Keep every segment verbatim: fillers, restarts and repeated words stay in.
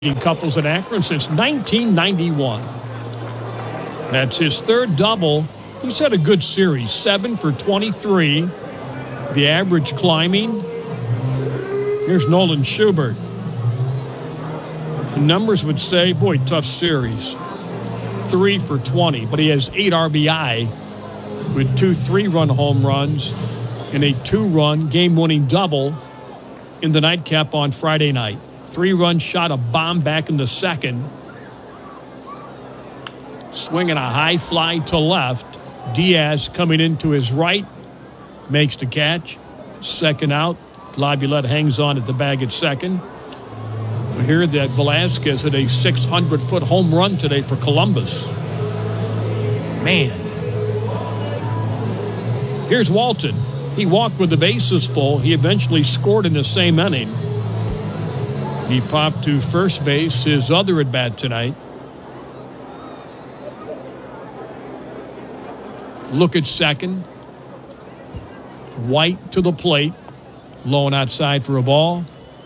couples in Akron since nineteen ninety-one. That's his third double. He's had a good series, seven for twenty-three. The average climbing. Here's Nolan Schubert. The numbers would say, boy, tough series. Three for twenty, but he has eight R B I with two three-run home runs and a two-run game-winning double in the nightcap on Friday night. Three-run shot, a bomb back in the second. Swinging a high fly to left. Diaz coming into his right. Makes the catch. Second out. Laviolette hangs on at the bag at second. We hear that Velasquez hit a six hundred foot home run today for Columbus. Man. Here's Walton. He walked with the bases full. He eventually scored in the same inning. He popped to first base, his other at bat tonight. Look at second. White to the plate. Low and outside for a ball.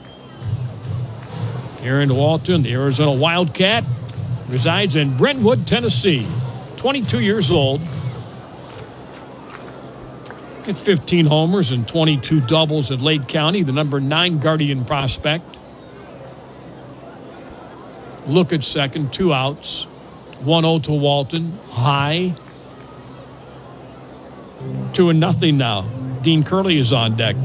Aaron Walton, the Arizona Wildcat, resides in Brentwood, Tennessee. twenty-two years old. Hit fifteen homers and twenty-two doubles at Lake County, the number nine Guardian prospect. Look at second, two outs. one oh to Walton. High. Two and nothing now. Dean Curley is on deck.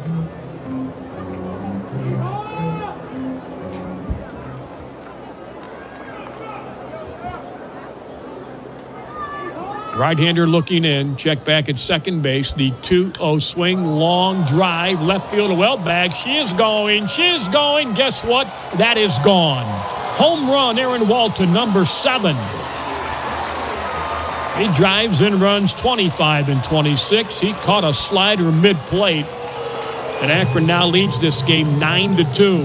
Right-hander looking in. Check back at second base. The two oh swing. Long drive. Left field. Well back. She is going. She is going. Guess what? That is gone. Home run, Aaron Walton, number seven. He drives and runs twenty-five and twenty-six. He caught a slider mid-plate. And Akron now leads this game nine to two.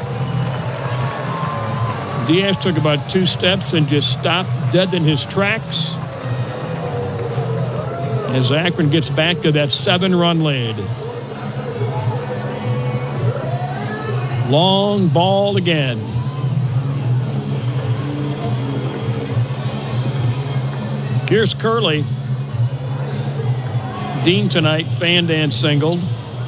Diaz took about two steps and just stopped dead in his tracks as Akron gets back to that seven-run lead. Long ball again. Here's Curley. Dean tonight fanned and singled.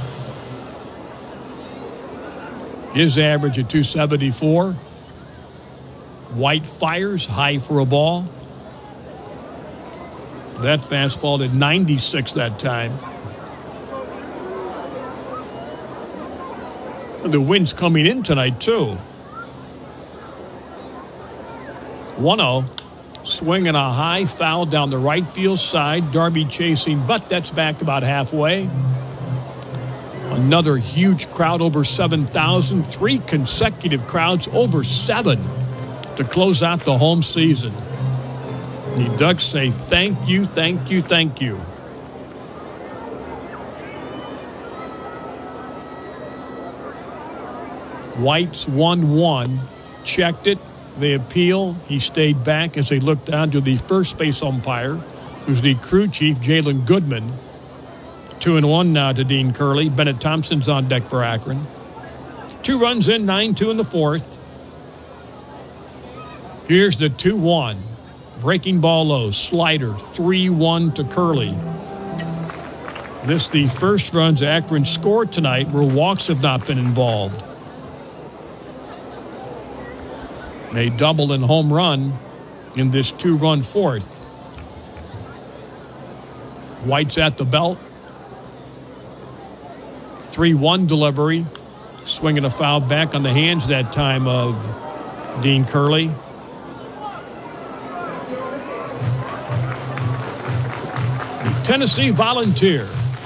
His average at two seventy-four. White fires high for a ball. That fastball at ninety-six that time. And the wind's coming in tonight, too. one oh. Swinging a high foul down the right field side. Darby chasing, but that's back about halfway. Another huge crowd, over seven thousand. Three consecutive crowds over seven to close out the home season. The Ducks say thank you, thank you, thank you. White's one one. Checked it. They appeal. He stayed back as they looked down to the first base umpire, who's the crew chief, Jalen Goodman. Two and one now to Dean Curley. Bennett Thompson's on deck for Akron. Two runs in, nine two in the fourth. Here's the two one. Breaking ball low. Slider. three one to Curley. This the first runs Akron scored tonight where walks have not been involved. A double and home run in this two-run fourth. White's at the belt. three one delivery. Swinging a foul back on the hands that time of Dean Curley. The Tennessee Volunteer.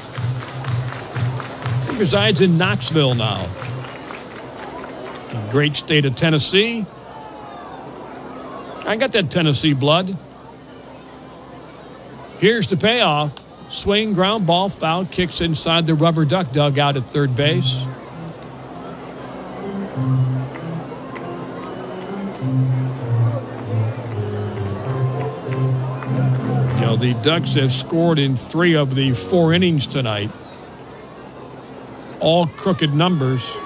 He resides in Knoxville now. The great state of Tennessee. I got that Tennessee blood. Here's the payoff. Swing, ground ball, foul, kicks inside the rubber duck dugout at third base. You know, the Ducks have scored in three of the four innings tonight. All crooked numbers.